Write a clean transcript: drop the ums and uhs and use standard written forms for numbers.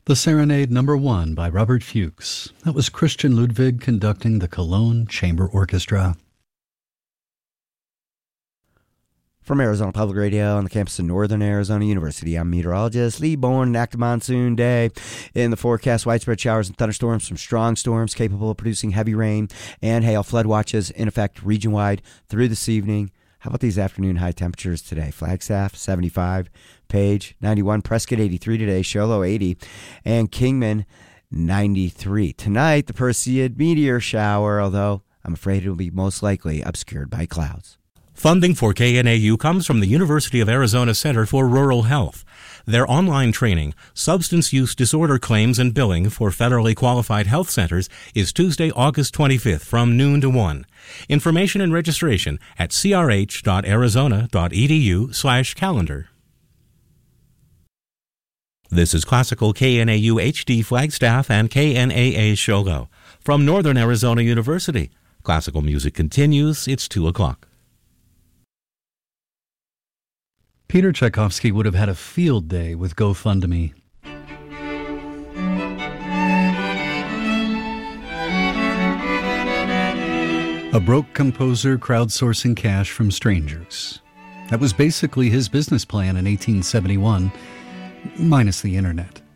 The Serenade No. 1 by Robert Fuchs. That was Christian Ludwig conducting the Cologne Chamber Orchestra. From Arizona Public Radio on the campus of Northern Arizona University, I'm meteorologist Lee Bourne. An active monsoon day. In the forecast, widespread showers and thunderstorms from strong storms capable of producing heavy rain and hail. Flood watches in effect region-wide through this evening. How about these afternoon high temperatures today? Flagstaff, 75. Page, 91. Prescott, 83 today. Show low, 80. And Kingman, 93. Tonight, the Perseid meteor shower, although I'm afraid it will be most likely obscured by clouds. Funding for KNAU comes from the University of Arizona Center for Rural Health. Their online training, Substance Use Disorder Claims and Billing for Federally Qualified Health Centers, is Tuesday, August 25th from noon to 1. Information and registration at crh.arizona.edu/calendar. This is Classical KNAU HD Flagstaff and KNAA Shogo. From Northern Arizona University, classical music continues. It's 2 o'clock. Peter Tchaikovsky would have had a field day with GoFundMe. A broke composer crowdsourcing cash from strangers. That was basically his business plan in 1871, minus the internet.